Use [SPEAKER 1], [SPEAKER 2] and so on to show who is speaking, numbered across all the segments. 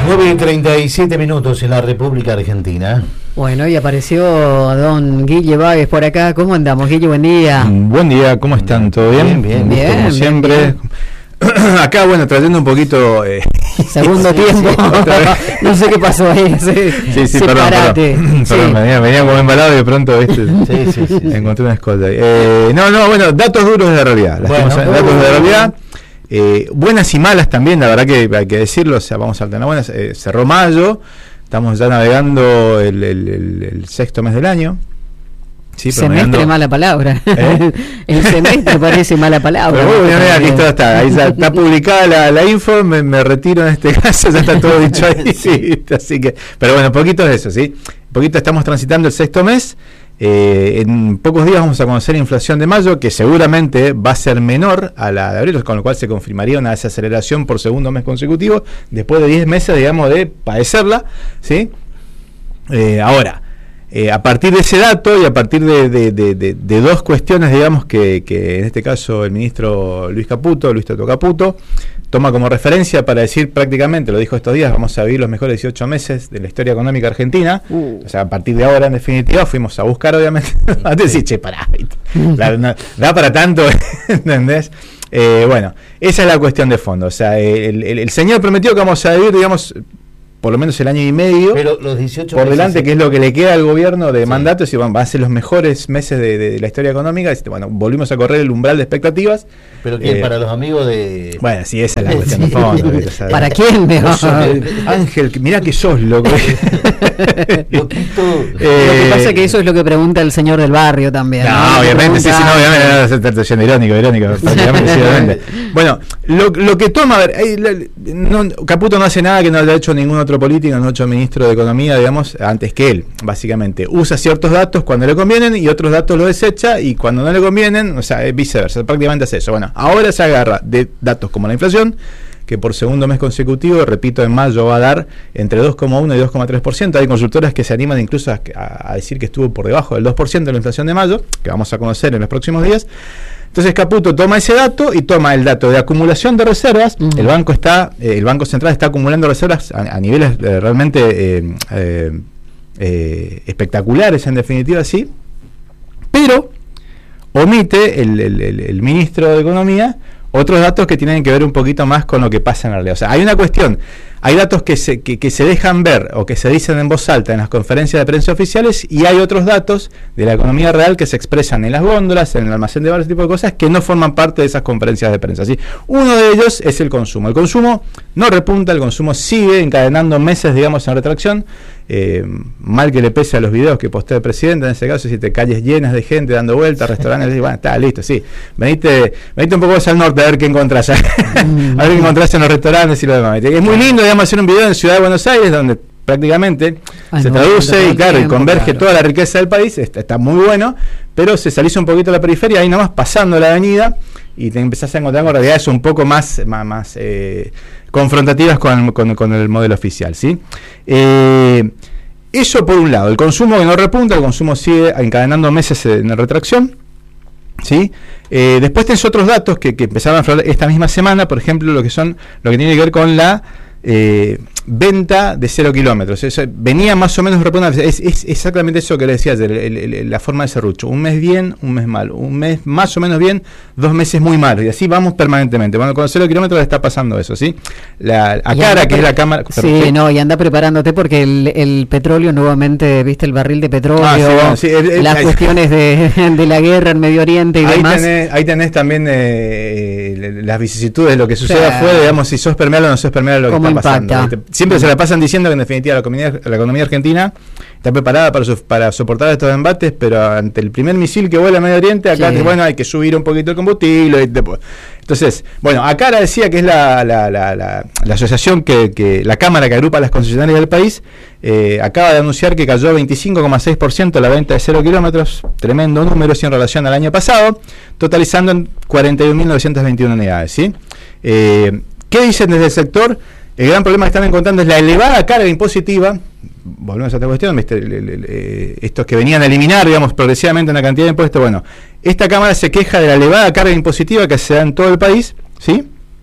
[SPEAKER 1] 9:37 en la República Argentina.
[SPEAKER 2] Bueno, y apareció don Guille Báez por acá. ¿Cómo andamos, Guille? Buen día.
[SPEAKER 3] Buen día, ¿cómo están? ¿Todo bien?
[SPEAKER 1] Bien.
[SPEAKER 3] Como siempre. Bien. Acá, bueno, trayendo un poquito...
[SPEAKER 2] Segundo tiempo. No sé qué pasó ahí.
[SPEAKER 3] Sí, perdón. Venía como embalado y de pronto encontré una escolta. Bueno, datos duros de la realidad. Datos de la realidad. Buenas y malas también, la verdad que hay que decirlo. O sea, vamos a alternar buenas. Cerró mayo, estamos ya navegando el sexto mes del año. Sí,
[SPEAKER 2] semestre, mala palabra. El semestre parece mala palabra.
[SPEAKER 3] Pero bueno, aquí todo está. Ahí está publicada la info. Me retiro en este caso. Ya está todo dicho ahí. Sí, así que, pero bueno, poquito de eso, ¿sí? Poquito estamos transitando el sexto mes. En pocos días vamos a conocer la inflación de mayo, que seguramente va a ser menor a la de abril, con lo cual se confirmaría una desaceleración por segundo mes consecutivo, después de 10 meses, digamos, de padecerla, ¿sí? Ahora, a partir de ese dato y a partir de dos cuestiones, digamos, que en este caso el ministro Luis Toto Caputo, toma como referencia para decir prácticamente, lo dijo estos días, vamos a vivir los mejores 18 meses de la historia económica argentina. O sea, a partir de ahora, en definitiva, fuimos a buscar, obviamente, a decir, pará, da para tanto, ¿entendés? Bueno, esa es la cuestión de fondo. O sea, el señor prometió que vamos a vivir, digamos, por lo menos el año y medio,
[SPEAKER 1] pero los 18
[SPEAKER 3] por delante, que es lo que le queda al gobierno de mandato, y van a ser los mejores meses de la historia económica. Bueno, volvimos a correr el umbral de expectativas.
[SPEAKER 1] Pero que para los amigos de...
[SPEAKER 3] Bueno, sí, esa es la cuestión de fondo.
[SPEAKER 2] ¿Para quién?
[SPEAKER 3] Ángel, mirá que sos loco.
[SPEAKER 2] Lo que pasa es que eso es lo que pregunta el señor del barrio también.
[SPEAKER 3] No, obviamente, sí, obviamente, está siendo irónico, prácticamente, sí, obviamente. Bueno, lo que toma, a ver, Caputo no hace nada que no haya hecho ningún otro político, no otro ministro de Economía, digamos, antes que él, básicamente. Usa ciertos datos cuando le convienen y otros datos los desecha, y cuando no le convienen, o sea, es viceversa, prácticamente hace eso. Bueno, ahora se agarra de datos como la inflación, que por segundo mes consecutivo, repito, en mayo va a dar entre 2,1 y 2,3%. Hay consultoras que se animan incluso a decir que estuvo por debajo del 2% de la inflación de mayo, que vamos a conocer en los próximos días. Entonces Caputo toma ese dato y toma el dato de acumulación de reservas. El Banco Central está acumulando reservas a niveles realmente espectaculares, en definitiva, sí, pero omite el ministro de Economía otros datos que tienen que ver un poquito más con lo que pasa en la realidad. O sea, hay una cuestión, hay datos que se dejan ver o que se dicen en voz alta en las conferencias de prensa oficiales, y hay otros datos de la economía real que se expresan en las góndolas, en el almacén de varios tipos de cosas, que no forman parte de esas conferencias de prensa, ¿sí? Uno de ellos es el consumo. El consumo no repunta, el consumo sigue encadenando meses, digamos, en retracción. Mal que le pese a los videos que postea el presidente, en ese caso, si te calles llenas de gente dando vueltas, restaurantes, y bueno, está listo, sí. Venite un poco más al norte a ver qué encontrás. A ver qué encontrás en los restaurantes y lo demás. Es muy lindo, digamos, hacer un video en Ciudad de Buenos Aires donde prácticamente se traduce y claro, y converge toda la riqueza del país. Está muy bueno, pero se salís un poquito a la periferia, ahí nomás pasando la avenida, y te empezás a encontrar con realidades un poco más confrontativas con el modelo oficial, ¿sí? Eso por un lado, el consumo que no repunta, el consumo sigue encadenando meses en retracción, ¿sí? Después tenés otros datos que empezaron a aflorar esta misma semana, por ejemplo, lo que tiene que ver con la venta de 0 kilómetros. Eso venía más o menos repuntando. Es exactamente eso que le decía ayer, la forma de serrucho. Un mes bien, un mes mal. Un mes más o menos bien, 2 meses muy malos. Y así vamos permanentemente. Bueno, con 0 kilómetros está pasando eso, ¿sí? ACARA, que es la cámara...
[SPEAKER 2] Sí, no, y anda preparándote porque el petróleo nuevamente, viste, el barril de petróleo, las cuestiones de la guerra en Medio Oriente y demás.
[SPEAKER 3] Ahí tenés también las vicisitudes de lo que sucede afuera, digamos, si sos permeable o no sos permeable a lo que está pasando. Siempre se la pasan diciendo que en definitiva la economía argentina está preparada para soportar estos embates, pero ante el primer misil que vuela a Medio Oriente, acá bueno, hay que subir un poquito el combustible. Entonces, bueno, ACARA decía que es la asociación la cámara que agrupa a las concesionarias del país, acaba de anunciar que cayó 25,6% la venta de 0 kilómetros, tremendo número en relación al año pasado, totalizando en 41.921 unidades, ¿sí? ¿Qué dicen desde el sector? El gran problema que están encontrando es la elevada carga impositiva. Volvemos a esta cuestión, estos que venían a eliminar, digamos, progresivamente una cantidad de impuestos. Bueno, esta Cámara se queja de la elevada carga impositiva que se da en todo el país, ¿sí?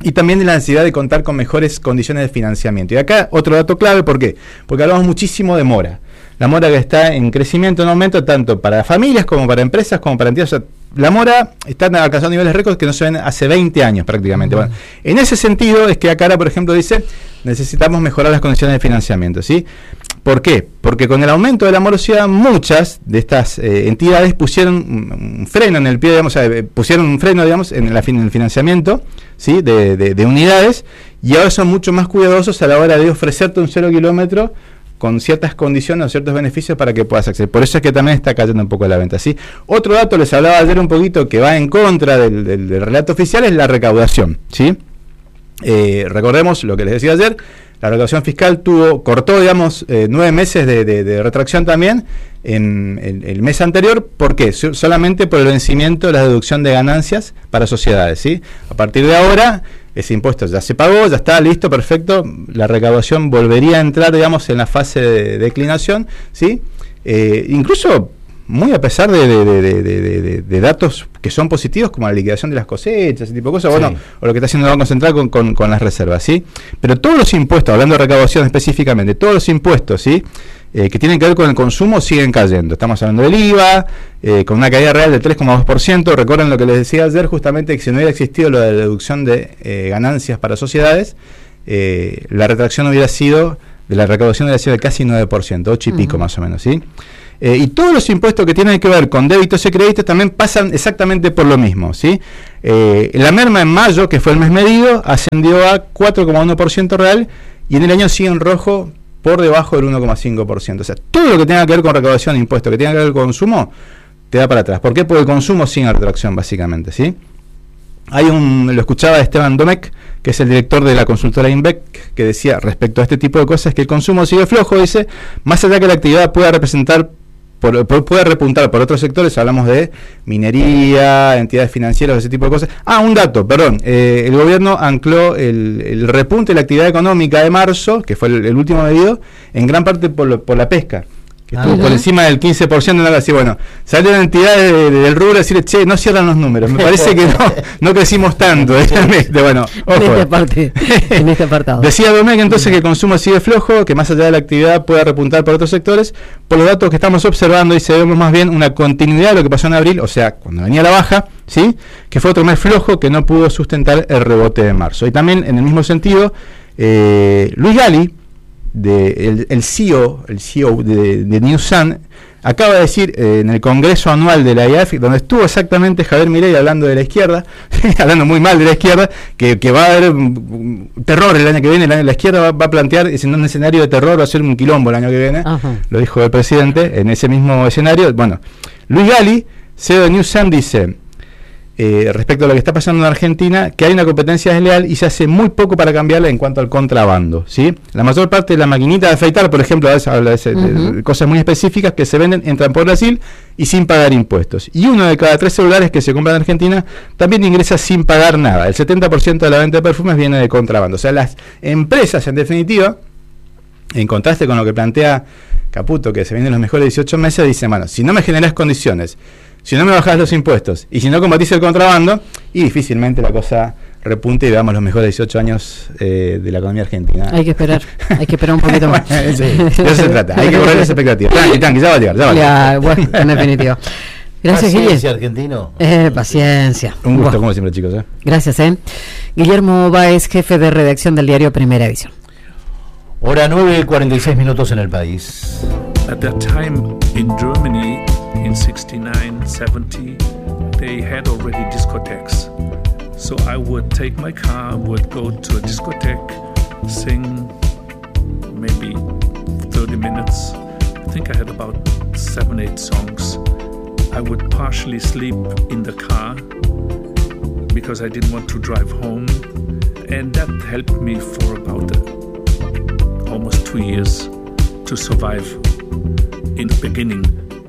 [SPEAKER 3] y también de la necesidad de contar con mejores condiciones de financiamiento. Y acá otro dato clave, ¿por qué? Porque hablamos muchísimo de mora. La mora que está en crecimiento, en aumento, tanto para familias como para empresas, como para entidades. O sea, la mora está alcanzando niveles récords que no se ven hace 20 años prácticamente. Bueno, en ese sentido es que acá, por ejemplo, dice, necesitamos mejorar las condiciones de financiamiento, ¿sí? ¿Por qué? Porque con el aumento de la morosidad, muchas de estas entidades pusieron un freno en el pie, digamos, pusieron un freno, digamos, en el financiamiento, ¿sí? de unidades, y ahora son mucho más cuidadosos a la hora de ofrecerte un 0 kilómetro con ciertas condiciones o ciertos beneficios para que puedas acceder. Por eso es que también está cayendo un poco la venta, ¿sí? Otro dato, les hablaba ayer un poquito, que va en contra del relato oficial, es la recaudación, ¿sí? Recordemos lo que les decía ayer, la recaudación fiscal cortó, digamos, 9 meses de retracción también en el mes anterior. ¿Por qué? Solamente por el vencimiento de la deducción de ganancias para sociedades, ¿sí? A partir de ahora, ese impuesto ya se pagó, ya está listo, perfecto. La recaudación volvería a entrar, digamos, en la fase de declinación, ¿sí? Incluso muy a pesar de datos que son positivos, como la liquidación de las cosechas, ese tipo de cosas, sí. Bueno, o lo que está haciendo el Banco Central con las reservas, ¿sí? Pero todos los impuestos, hablando de recaudación específicamente, todos los impuestos, ¿sí? Que tienen que ver con el consumo siguen cayendo. Estamos hablando del IVA, con una caída real del 3,2%. Recuerden lo que les decía ayer, justamente, que si no hubiera existido lo de la deducción de ganancias para sociedades, la retracción hubiera sido, de la recaudación hubiera sido de casi 9%, 8 y pico más o menos, ¿sí? Y todos los impuestos que tienen que ver con débitos y créditos también pasan exactamente por lo mismo, ¿sí? La merma en mayo, que fue el mes medido, ascendió a 4,1% real, y en el año sigue en rojo por debajo del 1,5%. O sea, todo lo que tenga que ver con recaudación de impuestos, que tenga que ver con consumo, te da para atrás. ¿Por qué? Porque el consumo sigue en retracción, básicamente, ¿sí? Lo escuchaba Esteban Domecq, que es el director de la consultora INVEC, que decía respecto a este tipo de cosas que el consumo sigue flojo, dice, más allá que la actividad pueda puede repuntar por otros sectores, hablamos de minería, entidades financieras, ese tipo de cosas. Un dato, perdón, el gobierno ancló el repunte de la actividad económica de marzo, que fue el último medido, en gran parte por la pesca, que estuvo por encima del 15%, nada así. Bueno, salió una entidad del rubro a decirle, che, no cierran los números, me parece que no crecimos tanto. Bueno, ojo.
[SPEAKER 2] En este apartado.
[SPEAKER 3] Decía Domecq entonces que el consumo sigue flojo, que más allá de la actividad pueda repuntar por otros sectores. Por los datos que estamos observando, y vemos más bien una continuidad de lo que pasó en abril, o sea, cuando venía la baja, ¿sí? Que fue otro mes flojo que no pudo sustentar el rebote de marzo. Y también, en el mismo sentido, Luis Gali, el CEO de New Sun, acaba de decir en el congreso anual de la IAF, donde estuvo exactamente Javier Milei hablando de la izquierda, hablando muy mal de la izquierda, que va a haber terror el año que viene. La izquierda va a plantear en un escenario de terror, va a ser un quilombo el año que viene. Ajá. Lo dijo el presidente en ese mismo escenario. Bueno, Luis Gali, CEO de New Sun, dice respecto a lo que está pasando en Argentina, que hay una competencia desleal y se hace muy poco para cambiarla en cuanto al contrabando, ¿sí? La mayor parte de la maquinita de afeitar, por ejemplo, a veces habla de cosas muy específicas que se venden, entran por Brasil y sin pagar impuestos. Y 1 de cada 3 celulares que se compran en Argentina también ingresa sin pagar nada. El 70% de la venta de perfumes viene de contrabando. O sea, las empresas, en definitiva, en contraste con lo que plantea Caputo, que se vienen los mejores 18 meses, dicen, bueno, si no me generas condiciones, si no me bajás los impuestos y si no combatís el contrabando, y difícilmente la cosa repunte y veamos los mejores 18 años de la economía argentina.
[SPEAKER 2] Hay que esperar un poquito más.
[SPEAKER 3] Sí, de eso se trata, hay que correr las expectativas. Tranqui, ya va a llegar.
[SPEAKER 2] Bueno, en definitiva. Gracias,
[SPEAKER 1] Paciencia, argentino.
[SPEAKER 2] Paciencia.
[SPEAKER 3] Un gusto, como siempre, chicos.
[SPEAKER 2] Gracias, Guillermo Báez, jefe de redacción del diario Primera Edición.
[SPEAKER 1] Hora 9:46 minutos en el país.
[SPEAKER 4] At that time in Germany, in 69, 70, they had already discotheques. So I would take my car, would go to a discotheque, sing maybe 30 minutes. I think I had about 7, 8 songs. I would partially sleep in the car because I didn't want to drive home. And that helped me for about almost 2 years to survive in the beginning.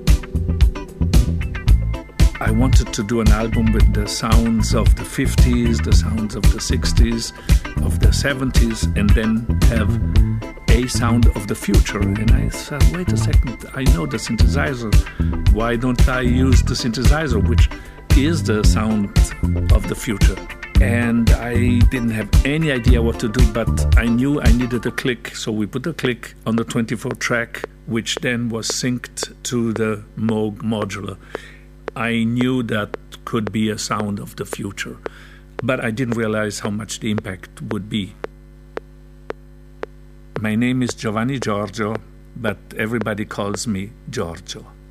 [SPEAKER 4] I wanted to do an album with the sounds of the 50s, the sounds of the 60s, of the 70s, and then have a sound of the future. And I said, wait a second, I know the synthesizer. Why don't I use the synthesizer, which is the sound of the future? and I didn't have any idea what to do, but I knew I needed a click, so we put a click on the 24 track, which then was synced to the Moog modular. I knew that could be a sound of the future, but I didn't realize how much the impact would be. My name is Giovanni Giorgio, but everybody calls me Giorgio.